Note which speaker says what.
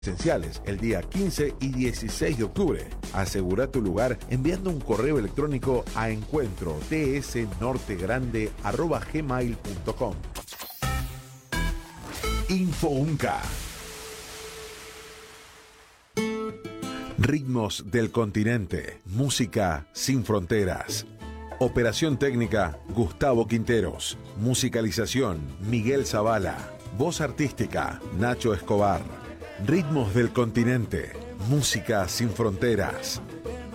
Speaker 1: esenciales el día 15 y 16 de octubre. Asegura tu lugar enviando un correo electrónico a encuentro.tsnortegrande@gmail.com. Info UNCA. Ritmos del continente. Música sin fronteras. Operación técnica, Gustavo Quinteros. Musicalización, Miguel Zavala. Voz artística, Nacho Escobar. Ritmos del continente. Música sin fronteras.